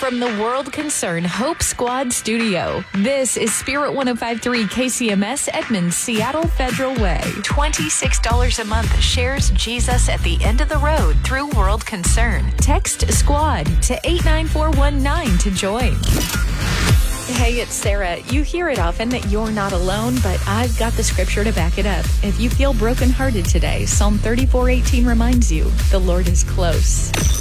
From the World Concern Hope Squad Studio, this is Spirit 105.3 KCMS Edmonds, Seattle Federal Way. $26 a month shares Jesus at the end of the road through World Concern. Text SQUAD to 89419 to join. Hey, it's Sarah. You hear it often that you're not alone, but I've got the scripture to back it up. If you feel brokenhearted today, Psalm 34:18 reminds you, the Lord is close.